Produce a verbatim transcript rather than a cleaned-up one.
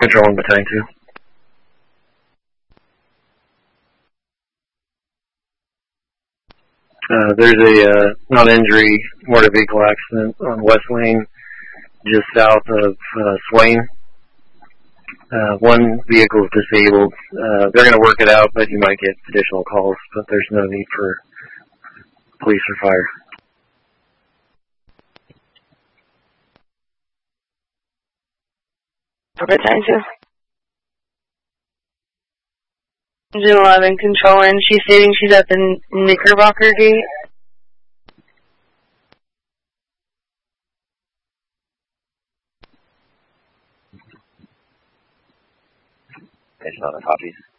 Control one, Battalion two. Uh, there's a uh, non-injury motor vehicle accident on West Lane, just south of uh, Swain. Uh, one vehicle is disabled. Uh, they're going to work it out, but you might get additional calls, but there's no need for police or fire. Battalion two. Engine eleven, control in. She's stating she's at the Knickerbocker gate. Station eleven copies.